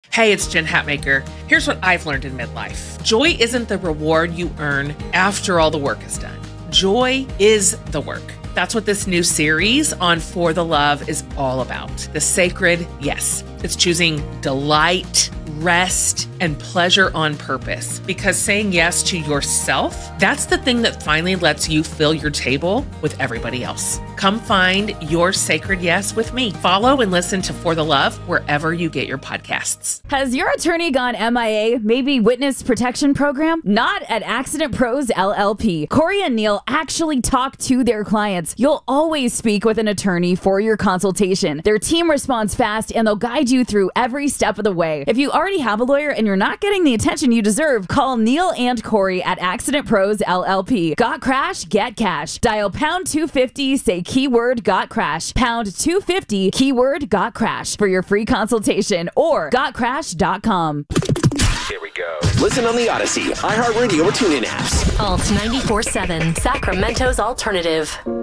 Hey, it's Jen Hatmaker. Here's what I've learned in midlife. Joy isn't the reward you earn after all the work is done. Joy is the work. That's what this new series on For the Love is all about. The sacred yes. It's choosing delight, rest, and pleasure on purpose. Because saying yes to yourself, that's the thing that finally lets you fill your table with everybody else. Come find your sacred yes with me. Follow and listen to For the Love wherever you get your podcasts. Has your attorney gone MIA? Maybe witness protection program? Not at Accident Pros LLP. Corey and Neil actually talk to their clients. You'll always speak with an attorney for your consultation. Their team responds fast and they'll guide you through every step of the way. If you already have a lawyer and you're not getting the attention you deserve, call Neil and Corey at Accident Pros LLP. Got crash? Get cash. Dial pound 250, say keyword got crash. Pound 250, keyword got crash for your free consultation or gotcrash.com. Here we go. Listen on the Odyssey, iHeartRadio, or TuneIn apps. Alt 94.7, Sacramento's alternative.